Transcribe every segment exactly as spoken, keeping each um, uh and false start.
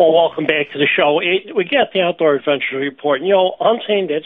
Well, welcome back to the show. It, we got the Outdoor Adventure Report. You know, hunting, it's,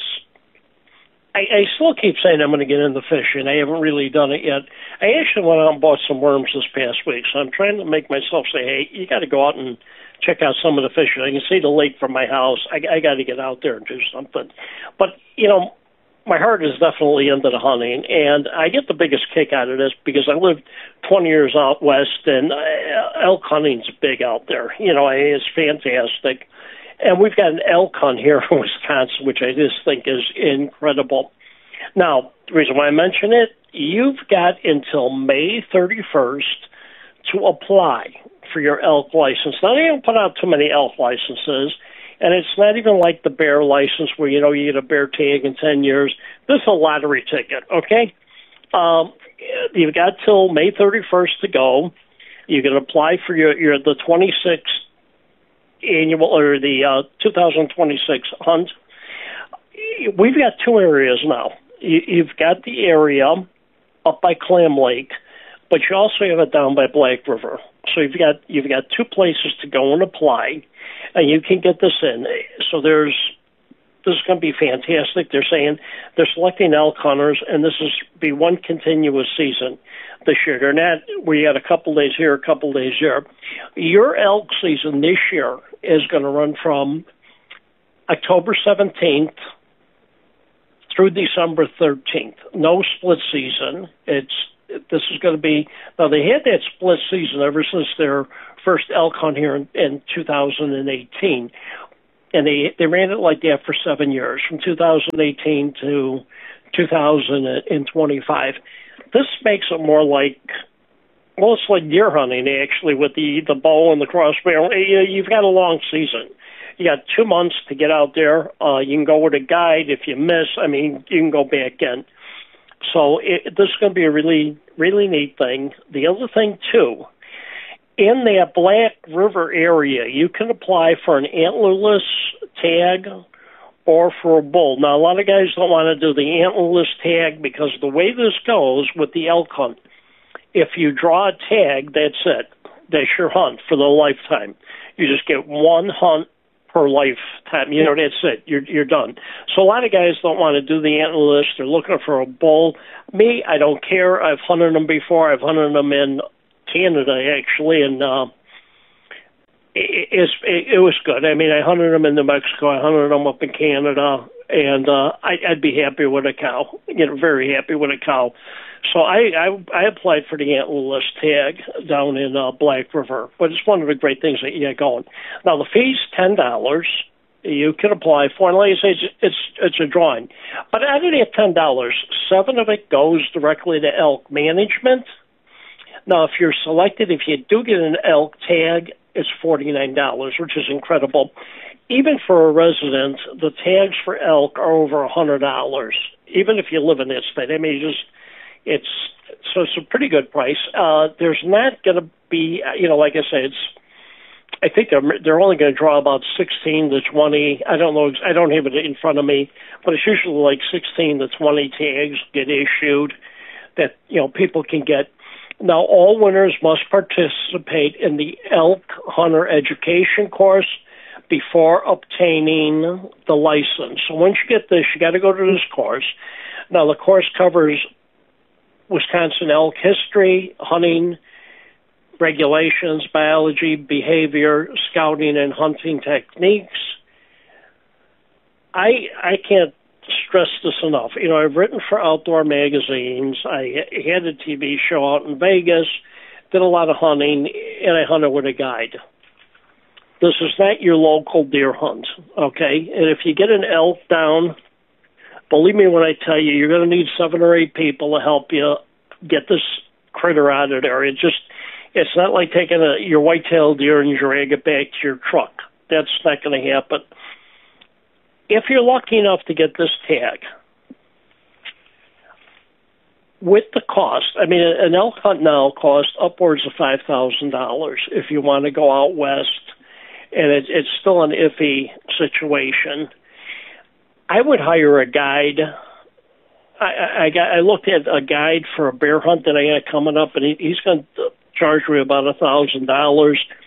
I, I still keep saying I'm going to get into fishing. I haven't really done it yet. I actually went out and bought some worms this past week, so I'm trying to make myself say, hey, you got to go out and check out some of the fishing. I can see the lake from my house. I, I got to get out there and do something. But, you know, my heart is definitely into the hunting, and I get the biggest kick out of this because I lived twenty years out west, and uh, elk hunting's big out there. You know, it's fantastic. And we've got an elk hunt here in Wisconsin, which I just think is incredible. Now, the reason why I mention it, you've got until May thirty-first to apply for your elk license. Now, they don't put out too many elk licenses, and it's not even like the bear license where, you know, you get a bear tag in ten years. This is a lottery ticket, okay? Um, you've got till May thirty-first to go. You can apply for your, your the twenty-sixth annual, or the uh, two thousand twenty-six hunt. We've got two areas now. You, you've got the area up by Clam Lake, but you also have it down by Black River. So you've got you've got two places to go and apply, and you can get this in. So there's this is going to be fantastic. They're saying they're selecting elk hunters, and this is be one continuous season this year. They're not where you got a couple days here, a couple days there. Your elk season this year is going to run from October seventeenth through December thirteenth. No split season. It's This is going to be, now they had that split season ever since their first elk hunt here in, in two thousand eighteen. And they, they ran it like that for seven years, from two thousand eighteen to two thousand twenty-five. This makes it more like, well, it's like deer hunting, actually, with the, the bow and the crossbow. You've got a long season. You got two months to get out there. Uh, you can go with a guide. If you miss, I mean, you can go back in. So it, this is going to be a really, really neat thing. The other thing, too, in that Black River area, you can apply for an antlerless tag or for a bull. Now, a lot of guys don't want to do the antlerless tag because the way this goes with the elk hunt, if you draw a tag, that's it. That's your hunt for the lifetime. You just get one hunt per lifetime. You know, that's it. You're you're done. So a lot of guys don't want to do the antlerless. They're looking for a bull. Me, I don't care. I've hunted them before. I've hunted them in Canada, actually, and uh, it, it's, it, it was good. I mean, I hunted them in New Mexico. I hunted them up in Canada, and uh, I, I'd be happy with a cow. You know, very happy with a cow. So I, I, I applied for the antlerless tag down in uh, Black River, but it's one of the great things that you get going. Now, the fee's ten dollars. You can apply for, and like I say, it's, it's, it's a drawing. But out of that ten dollars, seven of it goes directly to elk management. Now, if you're selected, if you do get an elk tag, it's forty-nine dollars, which is incredible. Even for a resident, the tags for elk are over one hundred dollars, even if you live in that state. I mean, you just... It's so it's a pretty good price. Uh, there's not going to be, you know, like I said, it's. I think they're they're only going to draw about sixteen to twenty. I don't know. I don't have it in front of me, but it's usually like sixteen to twenty tags get issued that you know people can get. Now, all winners must participate in the elk hunter education course before obtaining the license. So once you get this, you got to go to this course. Now, the course covers Wisconsin elk history, hunting, regulations, biology, behavior, scouting, and hunting techniques. I I can't stress this enough. You know, I've written for outdoor magazines. I had a T V show out in Vegas, did a lot of hunting, and I hunted with a guide. This is not your local deer hunt, okay? And if you get an elk down, believe me when I tell you, you're going to need seven or eight people to help you get this critter out of there. It just, it's not like taking a, your white-tailed deer and drag it back to your truck. That's not going to happen. If you're lucky enough to get this tag, with the cost, I mean, an elk hunt now costs upwards of five thousand dollars if you want to go out west, and it, it's still an iffy situation. I would hire a guide. I, I, got, I looked at a guide for a bear hunt that I got coming up, and he, he's going to charge me about a thousand dollars.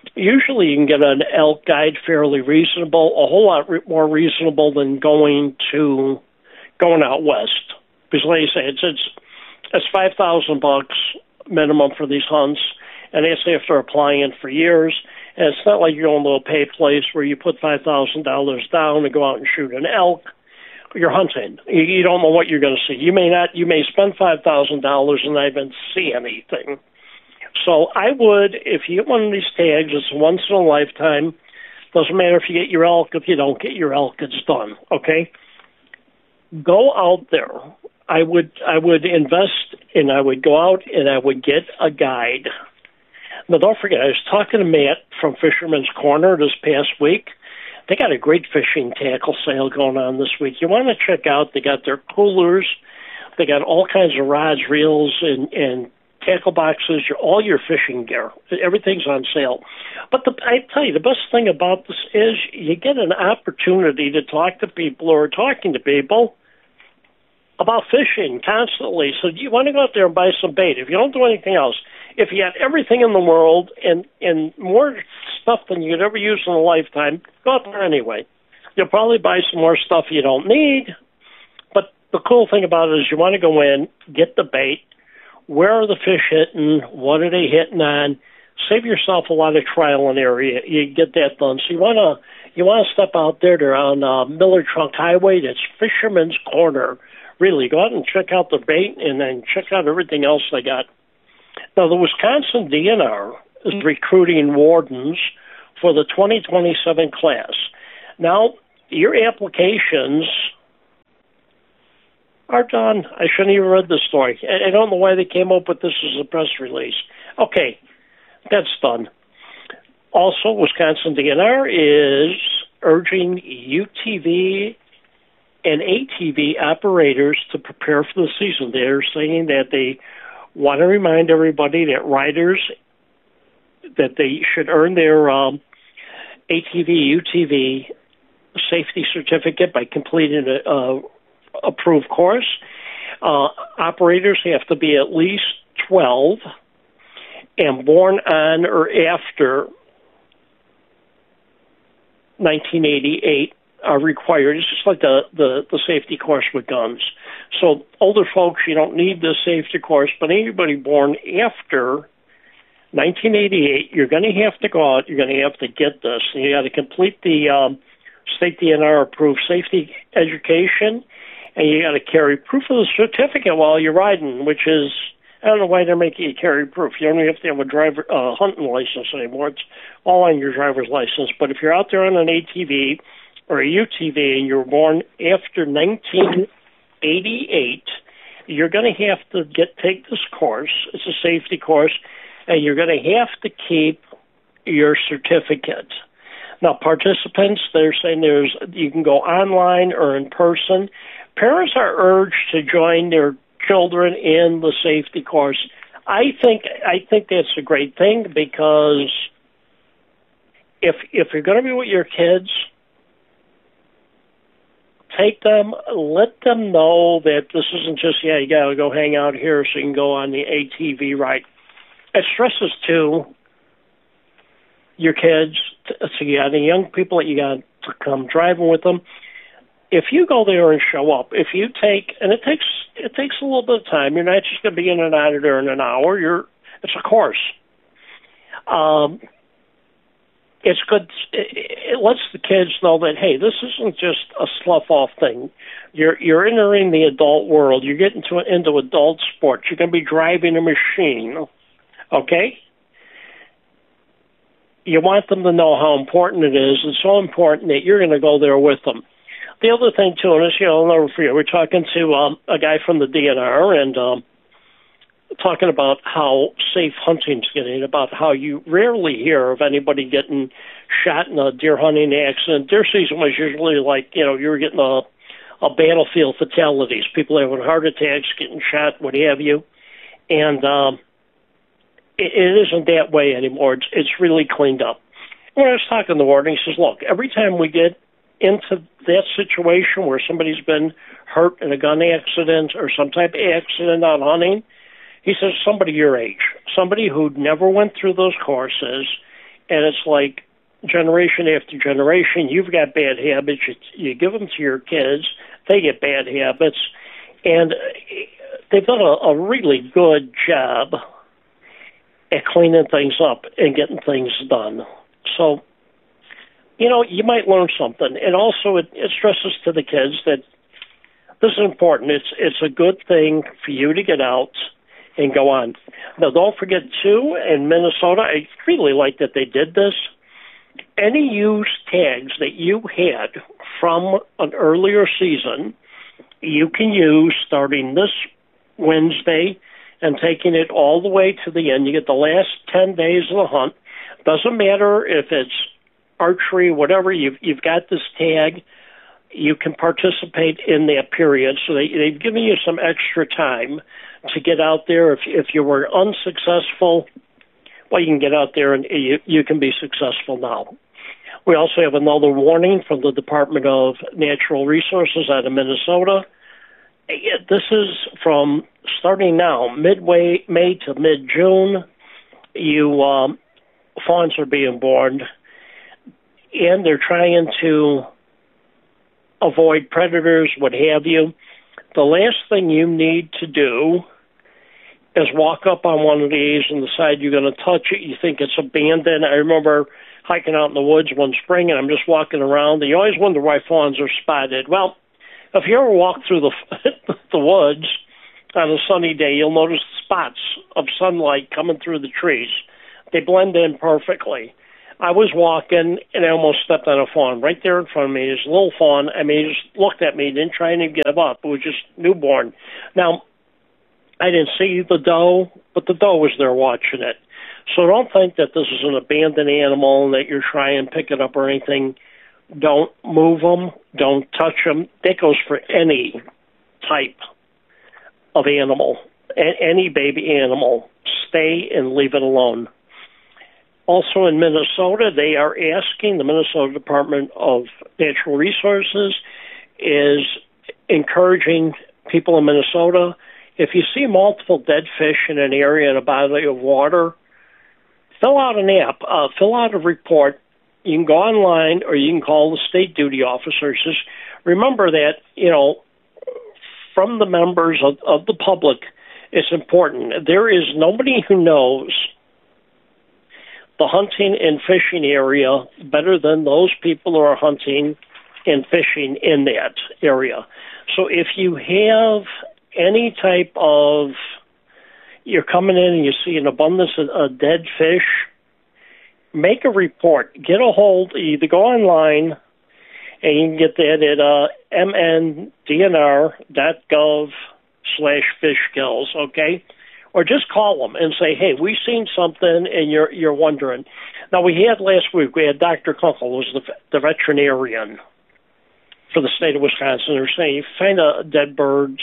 usually you can get an elk guide fairly reasonable, a whole lot re- more reasonable than going to going out west. Because, like you say, it's it's it's five thousand bucks minimum for these hunts, and that's after applying for years. And it's not like you're going to a pay place where you put five thousand dollars down to go out and shoot an elk. You're hunting. You, you don't know what you're going to see. You may not. You may spend five thousand dollars and not even see anything. So I would, if you get one of these tags, it's once in a lifetime. Doesn't matter if you get your elk. If you don't get your elk, it's done. Okay. Go out there. I would. I would invest, and I would go out and I would get a guide. Now, don't forget, I was talking to Matt from Fisherman's Corner this past week. They got a great fishing tackle sale going on this week. You want to check out, they got their coolers. They got all kinds of rods, reels, and, and tackle boxes, your, all your fishing gear. Everything's on sale. But the, I tell you, the best thing about this is you get an opportunity to talk to people who are talking to people about fishing constantly. So you want to go out there and buy some bait. If you don't do anything else, if you had everything in the world and, and more stuff than you could ever use in a lifetime, go out there anyway. You'll probably buy some more stuff you don't need. But the cool thing about it is you want to go in, get the bait. Where are the fish hitting? What are they hitting on? Save yourself a lot of trial and error. You, you get that done. So you want to you want to step out there. They're on uh, Miller Trunk Highway. That's Fisherman's Corner. Really, go out and check out the bait and then check out everything else they got. Now, the Wisconsin D N R is recruiting wardens for the twenty twenty-seven class. Now, your applications are done. I shouldn't even read the story. I don't know why they came up with this as a press release. Okay, that's done. Also, Wisconsin D N R is urging U T V and A T V operators to prepare for the season. They're saying that they want to remind everybody that riders, that they should earn their um, A T V, U T V safety certificate by completing a, a approved course. Uh, operators have to be at least twelve and born on or after nineteen eighty-eight are required. It's just like the, the, the safety course with guns. So older folks, you don't need the safety course, but anybody born after nineteen eighty-eight, you're going to have to go out, you're going to have to get this. And you got to complete the um, state D N R approved safety education, and you got to carry proof of the certificate while you're riding, which is, I don't know why they're making you carry proof. You don't have to have a driver uh, hunting license anymore. It's all on your driver's license. But if you're out there on an A T V or a U T V and you're born after nineteen eighty-eight, you're going to have to get take this course. It's a safety course, and you're going to have to keep your certificate. Now, participants, they're saying there's you can go online or in person. Parents are urged to join their children in the safety course. I think I think that's a great thing, because if if you're going to be with your kids, take them, let them know that this isn't just, yeah, you got to go hang out here so you can go on the A T V ride. It stresses, too, your kids, so you got the young people that you got to come driving with them. If you go there and show up, if you take, and it takes it takes a little bit of time, you're not just going to be in and out of there in an hour. You're it's a course. Um, it's good. It, it lets the kids know that, hey, this isn't just a slough off thing. You're you're entering the adult world. You're getting to into adult sports. You're going to be driving a machine. Okay. You want them to know how important it is. It's so important that you're going to go there with them. The other thing, too, and this, you know, I'll never forget, we're talking to um, a guy from the D N R and um, talking about how safe hunting's getting, about how you rarely hear of anybody getting shot in a deer hunting accident. Deer season was usually like, you know, you were getting a, a battlefield fatalities, people having heart attacks, getting shot, what have you. And um, it, it isn't that way anymore. It's, it's really cleaned up. When I was talking to the warden, he says, look, every time we get into that situation where somebody's been hurt in a gun accident or some type of accident out hunting, he says somebody your age, somebody who never went through those courses and it's like generation after generation, you've got bad habits, you, you give them to your kids, they get bad habits, and they've done a, a really good job at cleaning things up and getting things done. So, you know, you might learn something. And also it, it stresses to the kids that this is important. It's it's a good thing for you to get out and go on. Now, don't forget, too, in Minnesota, I really like that they did this. Any used tags that you had from an earlier season, you can use starting this Wednesday and taking it all the way to the end. You get the last ten days of the hunt. Doesn't matter if it's archery, whatever, you've, you've got this tag. You can participate in that period. So they, they've given you some extra time to get out there. If, if you were unsuccessful, well, you can get out there and you, you can be successful now. We also have another warning from the Department of Natural Resources out of Minnesota. This is from starting now, midway May to mid-June. You um, fawns are being born, and they're trying to avoid predators, what have you. The last thing you need to do is walk up on one of these and decide you're going to touch it. You think it's abandoned. I remember hiking out in the woods one spring, and I'm just walking around, and you always wonder why fawns are spotted. Well, if you ever walk through the the woods on a sunny day, you'll notice spots of sunlight coming through the trees. They blend in perfectly. I was walking, and I almost stepped on a fawn right there in front of me. This little fawn, I mean, he just looked at me, didn't try to give up. It was just newborn. Now, I didn't see the doe, but the doe was there watching it. So don't think that this is an abandoned animal and that you're trying to pick it up or anything. Don't move them. Don't touch them. That goes for any type of animal, any baby animal. Stay and leave it alone. Also in Minnesota, they are asking, the Minnesota Department of Natural Resources is encouraging people in Minnesota, if you see multiple dead fish in an area in a body of water, fill out an app, uh, fill out a report. You can go online or you can call the state duty officers. Just remember that, you know, from the members of, of the public, it's important. There is nobody who knows the hunting and fishing area better than those people who are hunting and fishing in that area. So if you have any type of, you're coming in and you see an abundance of uh, dead fish, make a report. Get a hold, either go online, and you can get that at uh, m n d n r dot gov slash fish kills, okay? Or just call them and say, hey, we've seen something and you're you're wondering. Now, we had last week, we had Doctor Kunkel, who was the, the veterinarian for the state of Wisconsin. They're saying, if you find a dead birds,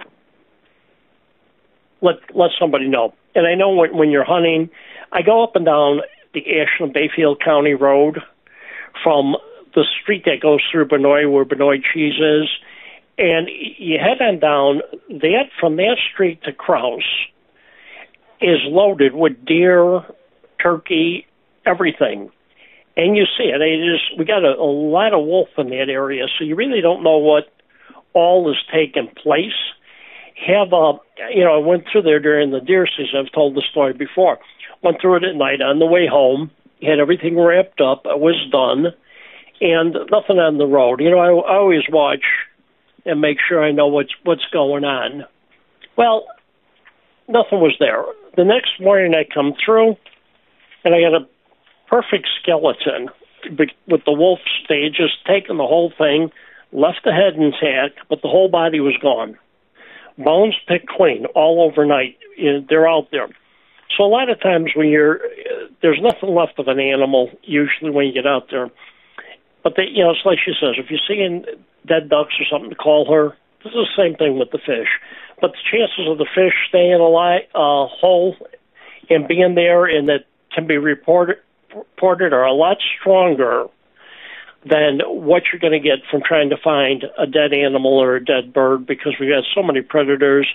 let let somebody know. And I know when, when you're hunting, I go up and down the Ashland-Bayfield County Road from the street that goes through Benoit, where Benoit Cheese is, and you head on down, that from that street to Krause is loaded with deer, turkey, everything. And you see it. It is, we got a, a lot of wolf in that area, so you really don't know what all is taking place. Have a, you know, I went through there during the deer season. I've told the story before. Went through it at night on the way home. Had everything wrapped up. It was done. And nothing on the road. You know, I, I always watch and make sure I know what's, what's going on. Well, nothing was there. The next morning I come through, and I got a perfect skeleton with the wolf stages, taken the whole thing, left the head intact, but the whole body was gone. Bones picked clean all overnight. You know, they're out there. So a lot of times when you're, there's nothing left of an animal usually when you get out there. But they, you know, it's like she says, if you're seeing dead ducks or something, to call her. This is the same thing with the fish. But the chances of the fish staying alive, uh, whole and being there and that can be reported, reported are a lot stronger than what you're going to get from trying to find a dead animal or a dead bird, because we've got so many predators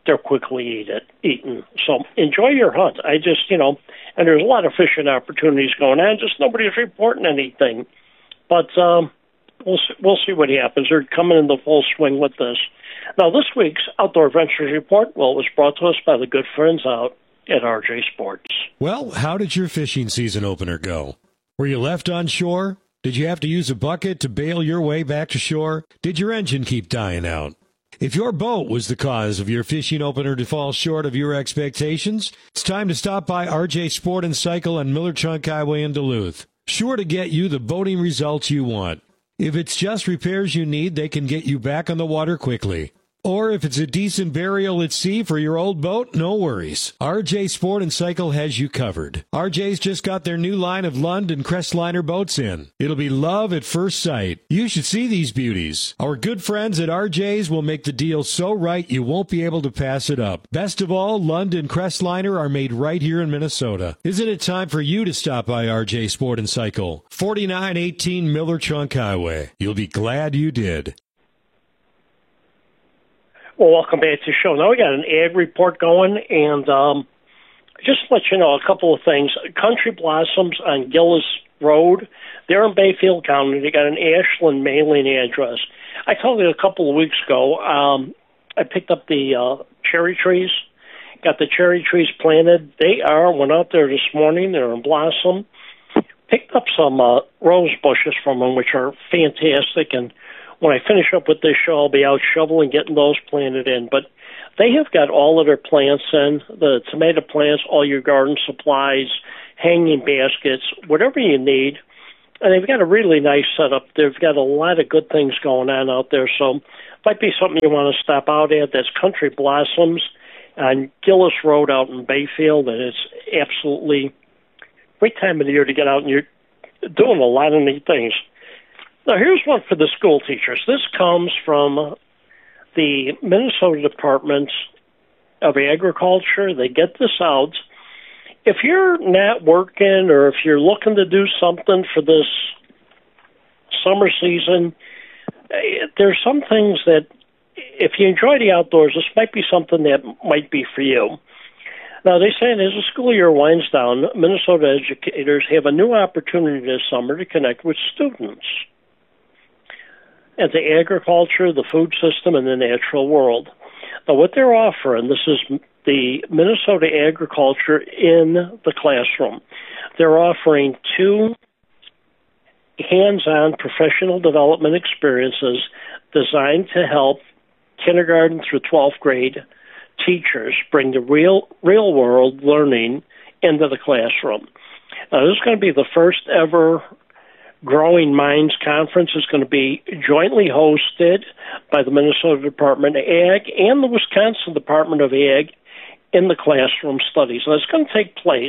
they're quickly eat it, eaten. So enjoy your hunt. I just, you know, and there's a lot of fishing opportunities going on. Just nobody's reporting anything. But um, we'll see, we'll see what happens. They're coming into full swing with this. Now, this week's Outdoor Adventures Report, well, was brought to us by the good friends out at R J Sports. Well, how did your fishing season opener go? Were you left on shore? Did you have to use a bucket to bail your way back to shore? Did your engine keep dying out? If your boat was the cause of your fishing opener to fall short of your expectations, it's time to stop by R J Sport and Cycle on Miller Chunk Highway in Duluth. Sure to get you the boating results you want. If it's just repairs you need, they can get you back on the water quickly. Or if it's a decent burial at sea for your old boat, no worries. R J Sport and Cycle has you covered. R J's just got their new line of Lund and Crestliner boats in. It'll be love at first sight. You should see these beauties. Our good friends at R J's will make the deal so right you won't be able to pass it up. Best of all, Lund and Crestliner are made right here in Minnesota. Isn't it time for you to stop by R J Sport and Cycle? forty-nine eighteen Miller Chunk Highway. You'll be glad you did. Well, welcome back to the show. Now we got an ag report going, and um, just to let you know a couple of things. Country Blossoms on Gillis Road, they're in Bayfield County. They got an Ashland mailing address. I told you a couple of weeks ago, um, I picked up the uh, cherry trees, got the cherry trees planted. They are, went out there this morning, they're in blossom. Picked up some uh, rose bushes from them, which are fantastic, and when I finish up with this show, I'll be out shoveling, getting those planted in. But they have got all of their plants in, the tomato plants, all your garden supplies, hanging baskets, whatever you need. And they've got a really nice setup. They've got a lot of good things going on out there. So might be something you want to stop out at. That's Country Blossoms on Gillis Road out in Bayfield. And it's absolutely great time of the year to get out, and you're doing a lot of neat things. Now, here's one for the school teachers. This comes from the Minnesota Department of Agriculture. They get this out. If you're not working or if you're looking to do something for this summer season, there's some things that, if you enjoy the outdoors, this might be something that might be for you. Now, they say as the school year winds down, Minnesota educators have a new opportunity this summer to connect with students and the agriculture, the food system, and the natural world. Now, what they're offering, this is the Minnesota Agriculture in the Classroom. They're offering two hands-on professional development experiences designed to help kindergarten through twelfth grade teachers bring the real, real-world learning into the classroom. Now, this is going to be the first ever Growing Minds Conference. Is going to be jointly hosted by the Minnesota Department of Ag and the Wisconsin Department of Ag in the classroom studies. So it's going to take place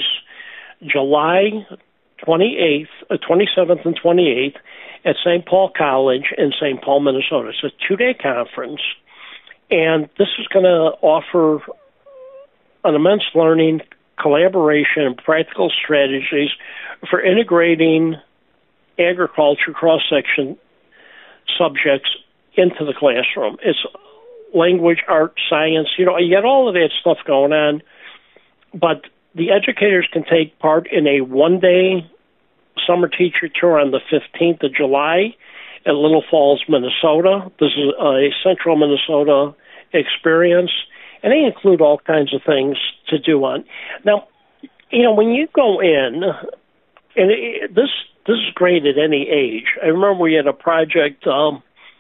July twenty-eighth, uh, twenty-seventh and twenty-eighth at Saint Paul College in Saint Paul, Minnesota. It's a two-day conference, and this is going to offer an immense learning, collaboration, and practical strategies for integrating agriculture cross-section subjects into the classroom. It's language, art, science, you know, you got all of that stuff going on, but the educators can take part in a one-day summer teacher tour on the fifteenth of July at Little Falls, Minnesota. This is a central Minnesota experience, and they include all kinds of things to do on. Now, you know, when you go in, and it, this This is great at any age. I remember we had a project um,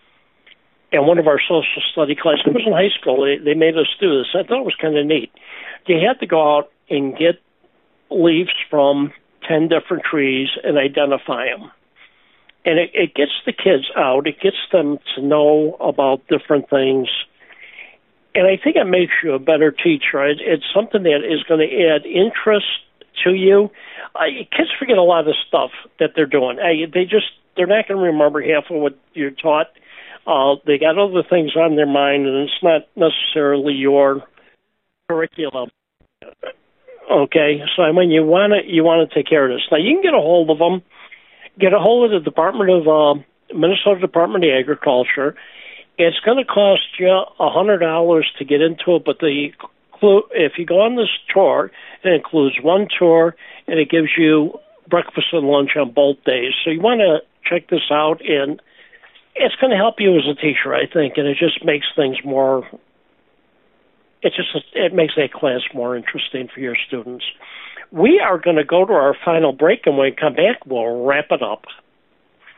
in one of our social study classes. It was in high school. They, they made us do this. I thought it was kind of neat. You had to go out and get leaves from ten different trees and identify them. And it, it gets the kids out. It gets them to know about different things. And I think it makes you a better teacher. It, it's something that is going to add interest to you. Uh, kids forget a lot of stuff that they're doing. Uh, they just, they're not going to remember half of what you're taught. Uh, they got other things on their mind, and it's not necessarily your curriculum. Okay, so I mean, you want to you want to take care of this. Now, you can get a hold of them. Get a hold of the Department of uh, Minnesota Department of Agriculture, It's going to cost you a hundred dollars to get into it, but the if you go on this tour, it includes one tour and it gives you breakfast and lunch on both days. So you want to check this out, and it's going to help you as a teacher, I think, and it just makes things more. It just it makes that class more interesting for your students. We are going to go to our final break, and when we come back, we'll wrap it up.